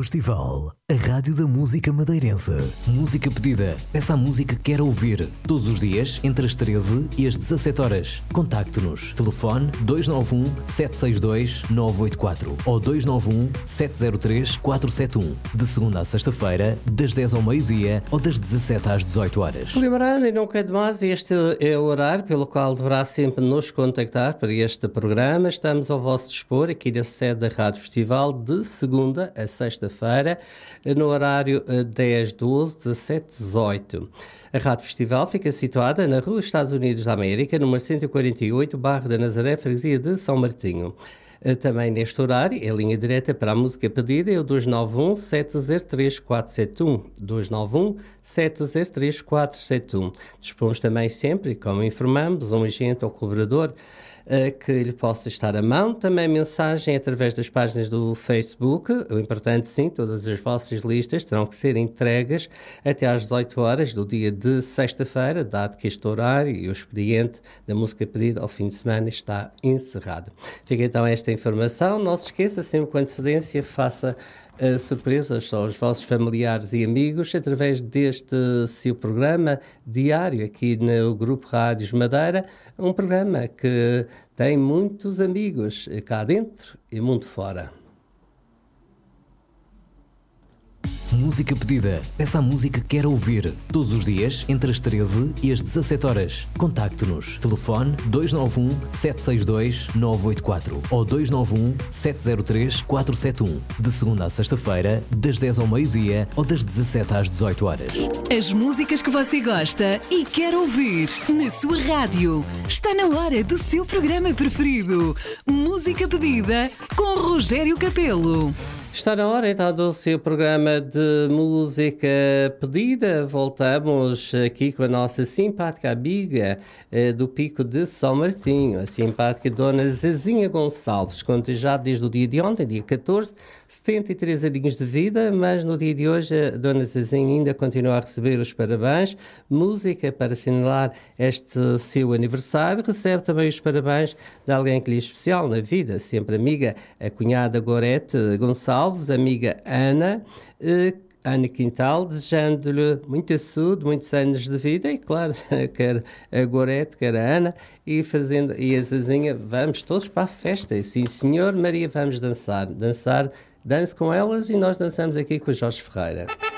Festival, a rádio da música madeirense. Música pedida. Peça a música que quer ouvir. Todos os dias, entre as 13 e as 17 horas. Contacte-nos. Telefone 291 762 984 ou 291 703 471. De segunda a sexta-feira, das 10 ao meio-dia ou das 17 às 18 horas. Lembrando, e nunca é demais, este é o horário pelo qual deverá sempre nos contactar para este programa. Estamos ao vosso dispor aqui na sede da Rádio Festival de segunda a sexta-feira, no horário 10-12, 17-18. A Rádio Festival fica situada na Rua Estados Unidos da América, número 148, Bairro da Nazaré, freguesia de São Martinho. Também neste horário, a linha direta para a música pedida é o 291-703-471. 291-703-471. Dispomos também sempre, como informamos, um agente ou colaborador que lhe possa estar à mão. Também mensagem através das páginas do Facebook. O importante, sim, todas as vossas listas terão que ser entregues até às 18 horas do dia de sexta-feira, dado que este horário e o expediente da música pedida ao fim de semana está encerrado. Fica então esta informação. Não se esqueça, sempre com antecedência, faça surpresas aos vossos familiares e amigos através deste seu programa diário aqui no Grupo Rádios Madeira, um programa que tem muitos amigos cá dentro e mundo fora. Música pedida. Peça a música que quer ouvir. Todos os dias, entre as 13 e as 17 horas. Contacte-nos. Telefone 291 762 984 ou 291 703 471. De segunda a sexta-feira, das 10 ao meio-dia ou das 17 às 18 horas. As músicas que você gosta e quer ouvir na sua rádio. Está na hora do seu programa preferido. Música pedida com Rogério Capelo. Está na hora então do seu programa de música pedida. Voltamos aqui com a nossa simpática amiga do Pico de São Martinho, a simpática Dona Zezinha Gonçalves. Conta já desde o dia de ontem, dia 14, 73 aninhos de vida, mas no dia de hoje a Dona Zezinha ainda continua a receber os parabéns. Música para assinalar este seu aniversário. Recebe também os parabéns de alguém que lhe é especial na vida, sempre amiga, a cunhada Gorete Gonçalves, amiga Ana Quintal, desejando-lhe muita saúde, muitos anos de vida e, claro, quer a Gorete, quer a Ana, e a Zezinha, vamos todos para a festa. E, sim, senhor, Maria, vamos dançar. Dance com elas e nós dançamos aqui com o Jorge Ferreira.